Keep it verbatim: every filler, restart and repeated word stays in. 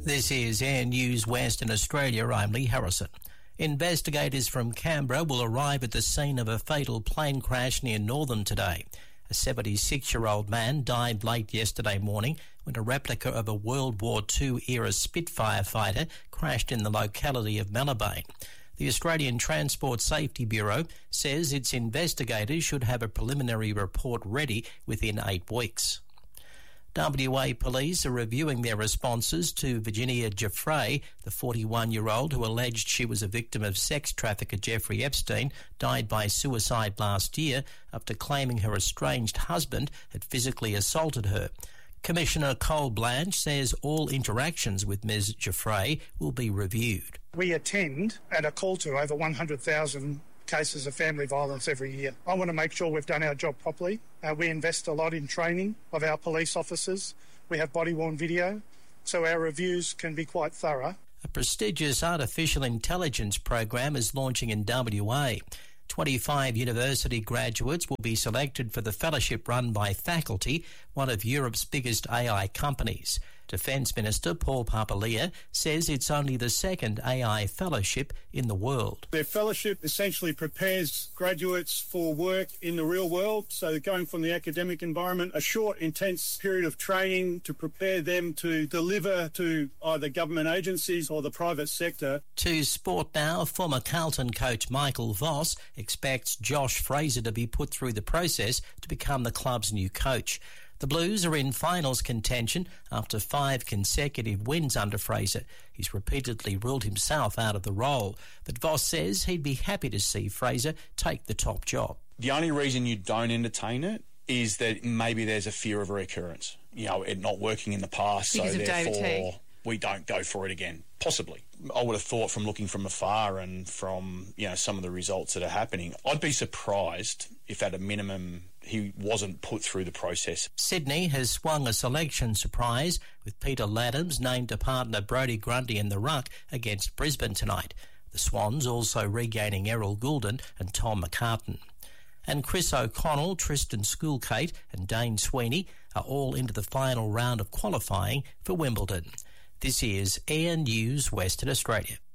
This is Air News Western Australia. I'm Lee Harrison. Investigators from Canberra will arrive at the scene of a fatal plane crash near Northern today. A seventy-six-year-old man died late yesterday morning when a replica of a World War Two era Spitfire fighter crashed in the locality of Mellabane. The Australian Transport Safety Bureau says its investigators should have a preliminary report ready within eight weeks. W A police are reviewing their responses to Virginia Giuffre, the forty-one-year-old who alleged she was a victim of sex trafficker Jeffrey Epstein, died by suicide last year after claiming her estranged husband had physically assaulted her. Commissioner Cole Blanche says all interactions with Miz Giuffre will be reviewed. We attend and are called to over one hundred thousand cases of family violence every year. I want to make sure we've done our job properly. Uh, we invest a lot in training of our police officers. We have body-worn video, so our reviews can be quite thorough. A prestigious artificial intelligence program is launching in W A. twenty-five university graduates will be selected for the fellowship run by Faculty, one of Europe's biggest A I companies. Defence Minister Paul Papalia says it's only the second A I fellowship in the world. Their fellowship essentially prepares graduates for work in the real world, so going from the academic environment, a short, intense period of training to prepare them to deliver to either government agencies or the private sector. To sport now, former Carlton coach Michael Voss expects Josh Fraser to be put through the process to become the club's new coach. The Blues are in finals contention after five consecutive wins under Fraser. He's repeatedly ruled himself out of the role, but Voss says he'd be happy to see Fraser take the top job. The only reason you don't entertain it is that maybe there's a fear of recurrence. You know, it not working in the past, because so of therefore David T. we don't go for it again. Possibly. I would have thought from looking from afar and from, you know, some of the results that are happening, I'd be surprised if at a minimum he wasn't put through the process. Sydney has swung a selection surprise with Peter Laddams named to partner Brodie Grundy in the ruck against Brisbane tonight. The Swans also regaining Errol Goulden and Tom McCartan. And Chris O'Connell, Tristan Schoolcate and Dane Sweeney are all into the final round of qualifying for Wimbledon. This is Air News Western Australia.